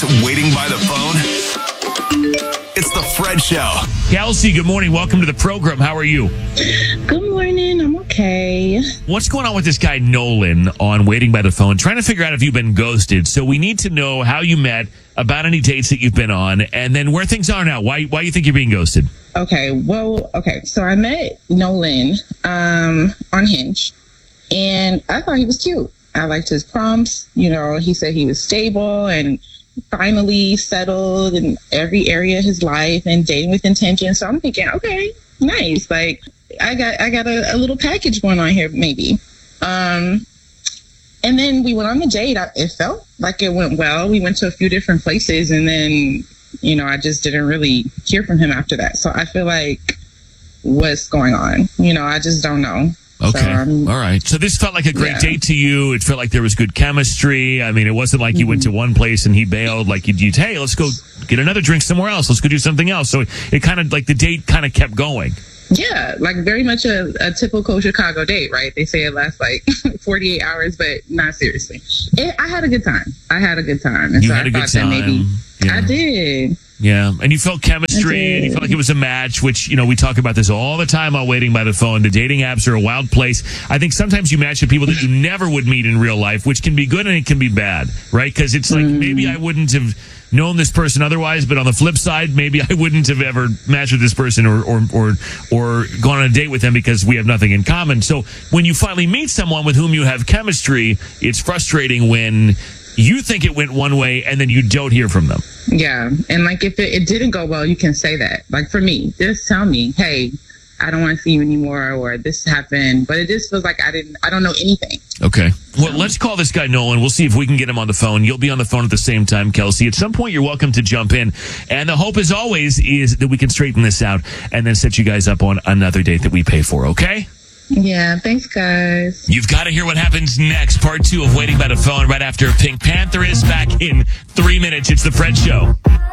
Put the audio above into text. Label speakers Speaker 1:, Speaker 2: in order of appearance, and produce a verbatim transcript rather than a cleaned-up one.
Speaker 1: waiting by the phone? It's the Fred Show.
Speaker 2: Kelsey, good morning. Welcome to the program. How are you?
Speaker 3: Good morning. I'm okay.
Speaker 2: What's going on with this guy Nolan on Waiting by the Phone? Trying to figure out if you've been ghosted. So we need to know how you met, about any dates that you've been on, and then where things are now. Why why you think you're being ghosted?
Speaker 3: Okay. Well, okay. So I met Nolan um, on Hinge, and I thought he was cute. I liked his prompts. You know, he said he was stable and finally settled in every area of his life and dating with intention. So I'm thinking, okay, nice. Like I got, I got a, a little package going on here, maybe. Um, and then we went on the date. I, it felt like it went well. We went to a few different places, and then, you know, I just didn't really hear from him after that. So I feel like what's going on? You know, I just don't know.
Speaker 2: Okay.
Speaker 3: So, um,
Speaker 2: all right. So this felt like a great
Speaker 3: yeah.
Speaker 2: date to you. It felt like there was good chemistry. I mean, it wasn't like you
Speaker 3: Mm-hmm.
Speaker 2: went to one place and he bailed. Like you'd, you'd, hey, let's go get another drink somewhere else. Let's go do something else. So it, it kind of like the date kind of kept going.
Speaker 3: Yeah, like very much a, a typical Chicago date, right? They say it lasts like forty-eight hours, but not seriously. It, I had a good time. I had a good time. And
Speaker 2: You
Speaker 3: so
Speaker 2: had
Speaker 3: I
Speaker 2: a good
Speaker 3: thought that maybe
Speaker 2: time. Yeah.
Speaker 3: I did.
Speaker 2: Yeah, and you felt chemistry, and you felt like it was a match, which, you know, we talk about this all the time on Waiting by the Phone. The dating apps are a wild place. I think sometimes you match with people that you never would meet in real life, which can be good and it can be bad, right? Because it's like,
Speaker 3: Mm.
Speaker 2: maybe I wouldn't have known this person otherwise, but on the flip side, maybe I wouldn't have ever matched with this person or, or, or, or gone on a date with them because we have nothing in common. So when you finally meet someone with whom you have chemistry, it's frustrating when you think it went one way and then you don't hear from them.
Speaker 3: Yeah, and like if it, it didn't go well, you can say that. Like for me, just tell me, hey, I don't want to see you anymore, or this happened. But it just feels like I didn't, I don't know anything.
Speaker 2: Okay. Well, let's call this guy Nolan. We'll see if we can get him on the phone. You'll be on the phone at the same time, Kelsey. At some point, you're welcome to jump in. And the hope, as always, is that we can straighten this out and then set you guys up on another date that we pay for, okay?
Speaker 3: Yeah, thanks, guys.
Speaker 2: You've got to hear what happens next. Part two of Waiting by the Phone right after Pink Panther is back in three minutes. It's the Fred Show.